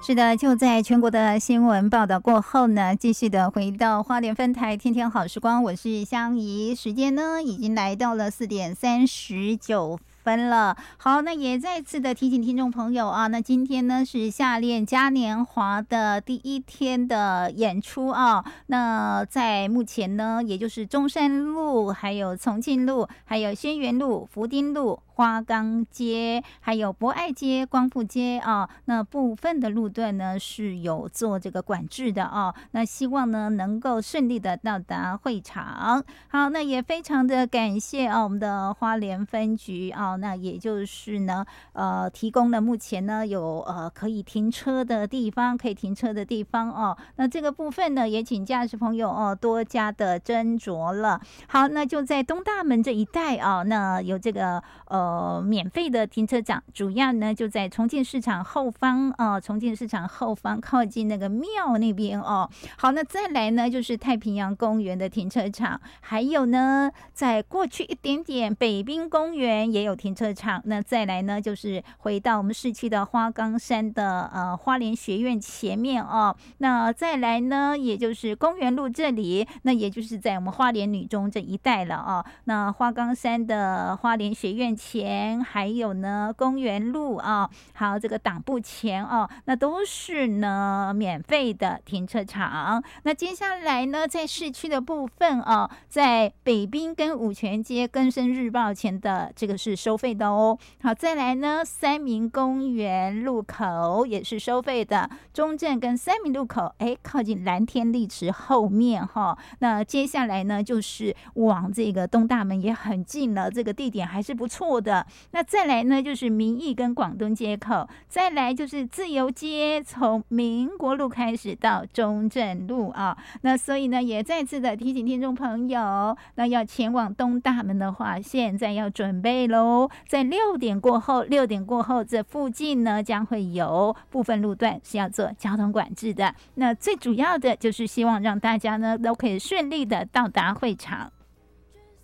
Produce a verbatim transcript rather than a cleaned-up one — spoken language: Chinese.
是的，就在全国的新闻报道过后呢，继续的回到花莲分台天天好时光，我是香怡，时间呢已经来到了四点三十九分了。好，那也再次的提醒听众朋友啊，那今天呢是夏恋嘉年华的第一天的演出啊。那在目前呢，也就是中山路、还有重庆路、还有轩辕路、福丁路、花岗街，还有博爱街、光复街啊，那部分的路段呢是有做这个管制的啊。那希望呢能够顺利的到达会场。好，那也非常的感谢啊，我们的花莲分局啊，那也就是呢呃提供了目前呢有呃可以停车的地方，可以停车的地方哦。那这个部分呢也请驾驶朋友哦多加的斟酌了。好，那就在东大门这一带啊，那有这个呃。呃，免费的停车场，主要呢就在重庆市场后方哦，重庆市场后方靠近那个庙那边哦。好，那再来呢就是太平洋公园的停车场，还有呢在过去一点点北滨公园也有停车场。那再来呢就是回到我们市区的花岗山的呃花莲学院前面哦。那再来呢也就是公园路这里，那也就是在我们花莲女中这一带了哦。那花岗山的花莲学院前。还有呢公园路啊，好，这个党部前哦，那都是呢免费的停车场。那接下来呢在市区的部分哦，在北滨跟五权街更生日报前的这个是收费的哦。好，再来呢三民公园路口也是收费的，中正跟三民路口哎靠近蓝天丽池后面哈、哦。那接下来呢就是往这个东大门也很近了，这个地点还是不错的。那再来呢就是民义跟广东街口，再来就是自由街，从民国路开始到中正路啊。那所以呢也再次的提醒听众朋友，那要前往东大门的话，现在要准备咯，在六点过后六点过后这附近呢将会有部分路段是要做交通管制的。那最主要的就是希望让大家呢都可以顺利的到达会场。